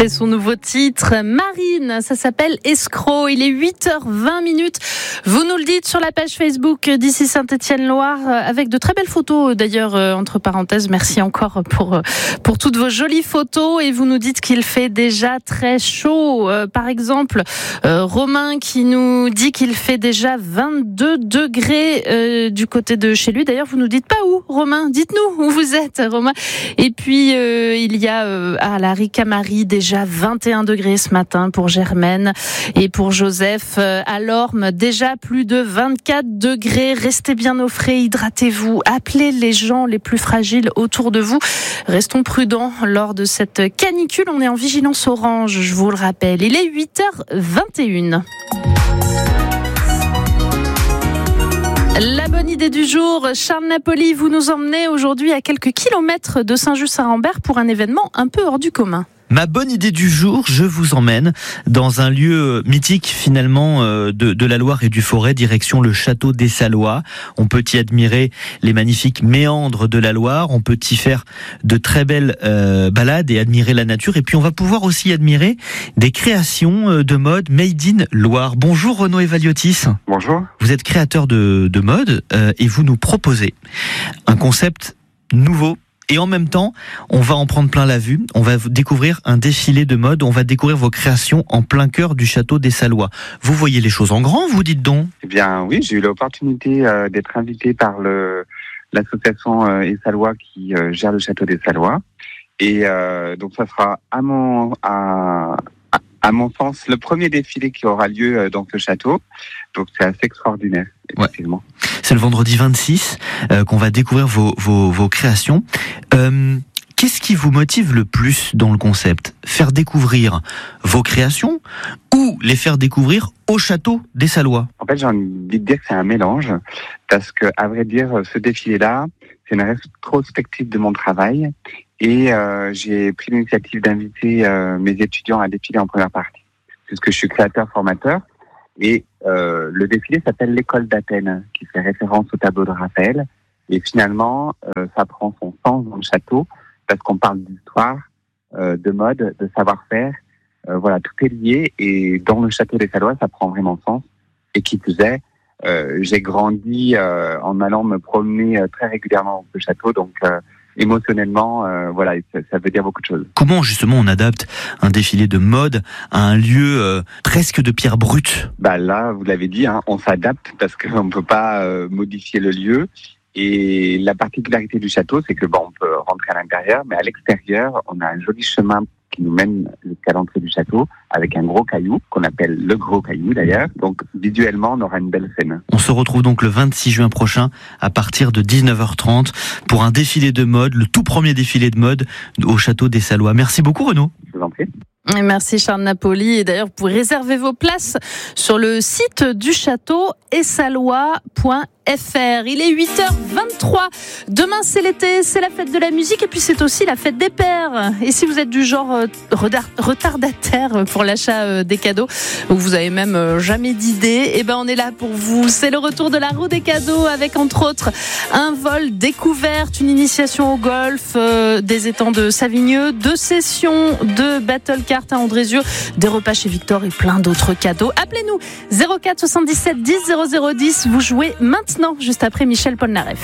C'est son nouveau titre, Marine, ça s'appelle Escroc. Il est 8h20. Vous nous le dites sur la page Facebook d'ici Saint-Étienne-Loire, avec de très belles photos d'ailleurs, entre parenthèses. Merci encore pour toutes vos jolies photos. Et vous nous dites qu'il fait déjà très chaud. Par exemple, Romain qui nous dit qu'il fait déjà 22 degrés du côté de chez lui. D'ailleurs, vous nous dites pas où, Romain. Dites-nous où vous êtes, Romain. Et puis, il y a à la Ricamarie déjà 21 degrés ce matin pour Germaine et pour Joseph. À l'Orme, déjà plus de 24 degrés. Restez bien au frais, hydratez-vous. Appelez les gens les plus fragiles autour de vous. Restons prudents lors de cette canicule. On est en vigilance orange, je vous le rappelle. Il est 8h21. La bonne idée du jour, Charles Napoli, vous nous emmenez aujourd'hui à quelques kilomètres de Saint-Just-Saint-Rambert pour un événement un peu hors du commun. Ma bonne idée du jour, je vous emmène dans un lieu mythique finalement de la Loire et du Forêt, direction le château des Sallois. On peut y admirer les magnifiques méandres de la Loire, on peut y faire de très belles balades et admirer la nature. Et puis on va pouvoir aussi admirer des créations de mode made in Loire. Bonjour Renaud Evaliotis. Bonjour. Vous êtes créateur de mode et vous nous proposez un concept nouveau. Et en même temps, on va en prendre plein la vue. On va découvrir un défilé de mode. On va découvrir vos créations en plein cœur du château des Sallois. Vous voyez les choses en grand, vous dites donc ? Eh bien oui, j'ai eu l'opportunité d'être invité par l'association Les Sallois qui gère le château des Sallois. Et donc ça sera à mon sens le premier défilé qui aura lieu dans ce château. Donc c'est assez extraordinaire, effectivement. Ouais. C'est le vendredi 26 qu'on va découvrir vos créations. Qu'est-ce qui vous motive le plus dans le concept ? Faire découvrir vos créations ou les faire découvrir au château des Sallois ? En fait, j'ai envie de dire que c'est un mélange, parce que, à vrai dire, ce défilé-là, c'est une rétrospective de mon travail, et j'ai pris l'initiative d'inviter mes étudiants à défiler en première partie, puisque je suis créateur-formateur, et le défilé s'appelle l'École d'Athènes, qui fait référence au tableau de Raphaël, et finalement, ça prend son sens dans le château, parce qu'on parle d'histoire, de mode, de savoir-faire, voilà, tout est lié, et dans le château des Sallois, ça prend vraiment sens. Et qui plus est, j'ai grandi en allant me promener très régulièrement au château, donc émotionnellement, voilà, ça veut dire beaucoup de choses. Comment justement on adapte un défilé de mode à un lieu presque de pierre brute ? Bah là, vous l'avez dit, on s'adapte parce qu'on ne peut pas modifier le lieu. Et la particularité du château, c'est que on peut rentrer à l'intérieur, mais à l'extérieur, on a un joli chemin qui nous mène jusqu'à l'entrée du château, avec un gros caillou, qu'on appelle le gros caillou d'ailleurs. Donc visuellement, on aura une belle scène. On se retrouve donc le 26 juin prochain, à partir de 19h30, pour un défilé de mode, le tout premier défilé de mode au château des Sallois. Merci beaucoup Renaud. Je vous en prie. Et merci Charles Napoli. Et d'ailleurs, vous pouvez réserver vos places sur le site du château essallois.fr. Il est 8h23. Demain, c'est l'été, c'est la fête de la musique et puis c'est aussi la fête des pères. Et si vous êtes du genre retardataire pour l'achat des cadeaux, ou vous avez même jamais d'idée, eh ben on est là pour vous. C'est le retour de la roue des cadeaux avec entre autres un vol découverte, une initiation au golf, des étangs de Savigneux, 2 sessions de battle card à Andrézieux, des repas chez Victor et plein d'autres cadeaux. Appelez-nous 04 77 10 00 10. Vous jouez maintenant, juste après Michel Polnareff.